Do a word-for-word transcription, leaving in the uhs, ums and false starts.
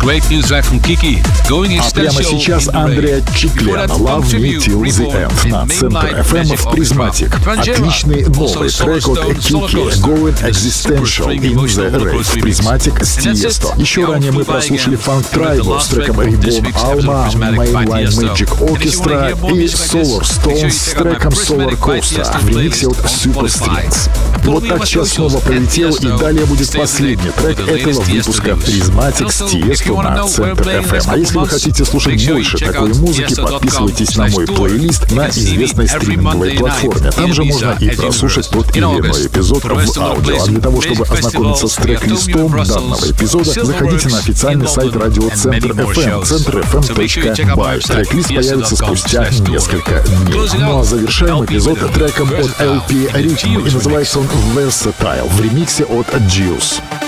А прямо сейчас Андреа Чиклен «Love Me Till the End» на Центр эф эм в Призматик. Отличный новый трек от Kiki «Going Existential in the Rave» в Призматик с Тиесто. Еще ранее мы прослушали Funk Tribal с треком Reborn Alma, Mainline Magic Orchestra и Solar Stones с треком Solar Coaster в ремиксе от Super Strings. Вот так час снова полетел, и далее будет последний трек этого выпуска Призматик с Тиесто на Центр эф эм. А если вы хотите слушать больше такой музыки, подписывайтесь на мой плейлист на известной стриминговой платформе. Там же можно и прослушать тот или иной эпизод в аудио. А для того, чтобы ознакомиться с трек-листом данного эпизода, заходите на официальный сайт радио Центр эф эм, центр эф эм точка бай. Трек-лист появится спустя несколько дней. Ну а завершаем эпизод треком от эл пи Rhythm, и называется он Versatile в ремиксе от Juice.